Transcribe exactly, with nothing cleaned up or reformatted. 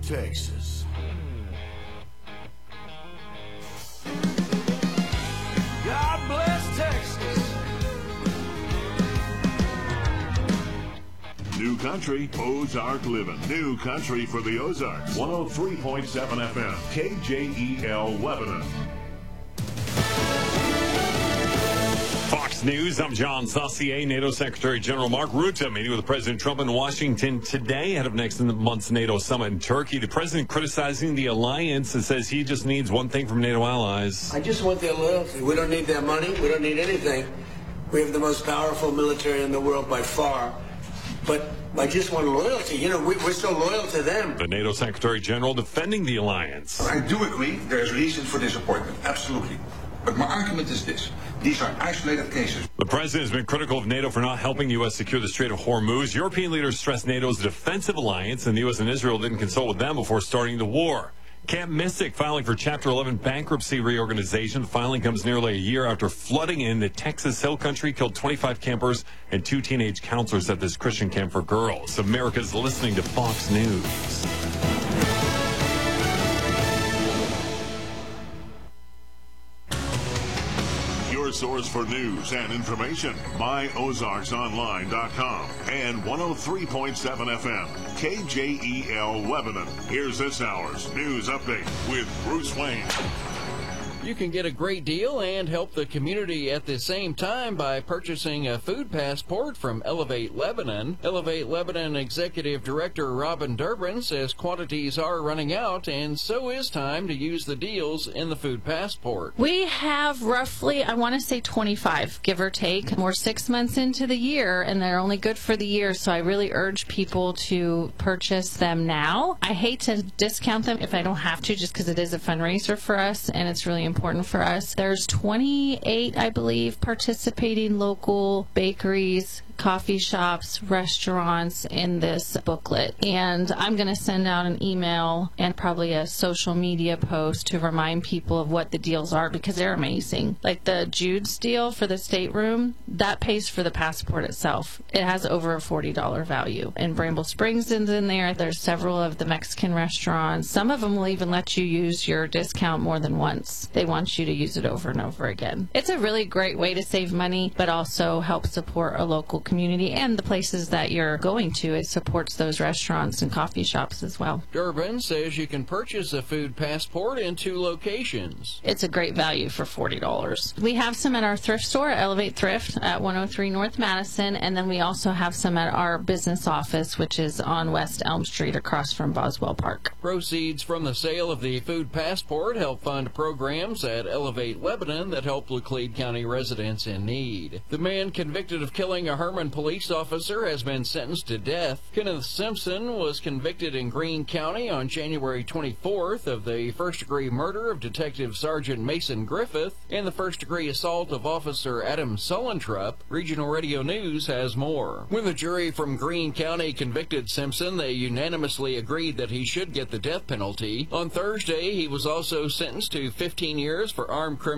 Texas. God bless Texas. New country, Ozark living. New country for the Ozarks. one oh three point seven F M, K J E L Lebanon. Fox News, I'm John Saucier. NATO Secretary General Mark Rutte meeting with President Trump in Washington today ahead of next month's NATO summit in Turkey. The president criticizing the alliance and says he just needs one thing from NATO allies. I just want their loyalty. We don't need their money. We don't need anything. We have the most powerful military in the world by far. But I just want loyalty. You know, we, we're so loyal to them. The NATO Secretary General defending the alliance. I do agree there is reason for disappointment. Absolutely. But my argument is this. These are isolated cases. The president has been critical of NATO for not helping the U S secure the Strait of Hormuz. European leaders stressed NATO is a defensive alliance, and the U S and Israel didn't consult with them before starting the war. Camp Mystic filing for Chapter eleven bankruptcy reorganization. The filing comes nearly a year after flooding in the Texas Hill Country killed twenty-five campers and two teenage counselors at this Christian camp for girls. America's listening to Fox News. Your source for news and information. my ozarks online dot com and one oh three point seven F M, K J E L Lebanon. Here's this hour's news update with Bruce Wayne. You can get a great deal and help the community at the same time by purchasing a food passport from Elevate Lebanon. Elevate Lebanon Executive Director Robin Durbin says quantities are running out, and so is time to use the deals in the food passport. We have roughly, I want to say twenty-five, give or take. We're six months into the year, and they're only good for the year, so I really urge people to purchase them now. I hate to discount them if I don't have to, just because it is a fundraiser for us, and it's really important. important for us. There's twenty-eight, I believe, participating local bakeries, coffee shops, restaurants in this booklet. And I'm going to send out an email and probably a social media post to remind people of what the deals are, because they're amazing. Like the Jude's deal for the stateroom, that pays for the passport itself. It has over a forty dollars value. And Bramble Springs is in there. There's several of the Mexican restaurants. Some of them will even let you use your discount more than once. They want you to use it over and over again. It's a really great way to save money, but also help support a local community and the places that you're going to. It supports those restaurants and coffee shops as well. Durbin says you can purchase a food passport in two locations. It's a great value for forty dollars. We have some at our thrift store, Elevate Thrift, at one oh three North Madison, and then we also have some at our business office, which is on West Elm Street across from Boswell Park. Proceeds from the sale of the food passport help fund programs at Elevate Lebanon that help Laclede County residents in need. The man convicted of killing a Herman police officer has been sentenced to death. Kenneth Simpson was convicted in Greene County on January twenty-fourth of the first-degree murder of Detective Sergeant Mason Griffith and the first-degree assault of Officer Adam Sullentrup. Regional Radio News has more. When the jury from Greene County convicted Simpson, they unanimously agreed that he should get the death penalty. On Thursday, he was also sentenced to fifteen years for armed criminal